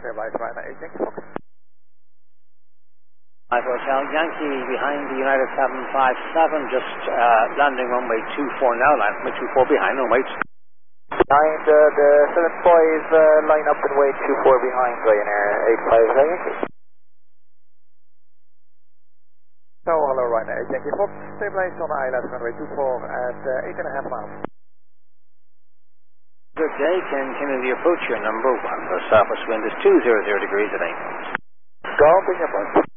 stabilize Ryanair 8 Yankee Fox. Hotel Yankee behind the United 757, just landing runway 24 now, runway 24 behind, runway. Behind the 75 line up and way 24 behind Ryanair 85 Yankee. So hello Ryanair 8 Yankee Fox, stabilize on ILS runway 24 at 8.5 miles. Good day, continue the approach, your number 1. The southwest wind is 200 degrees at 8 knots. Go, bring your bus.